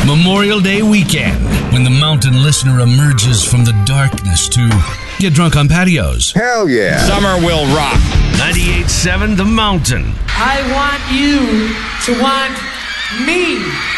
Memorial Day weekend, when the mountain listener emerges from the darkness to get drunk on patios. Hell yeah. Summer will rock. 98.7 The Mountain. I want you to want me.